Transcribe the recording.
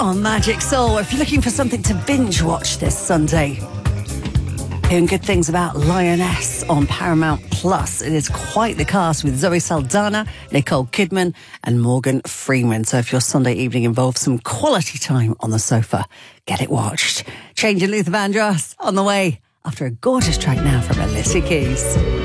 on Magic Soul. If you're looking for something to binge watch this Sunday, hearing good things about Lioness on Paramount Plus. It is quite the cast with Zoe Saldana, Nicole Kidman and Morgan Freeman. So if your Sunday evening involves some quality time on the sofa, get it watched. Changing Luther Vandross on the way after a gorgeous track now from Alicia Keys.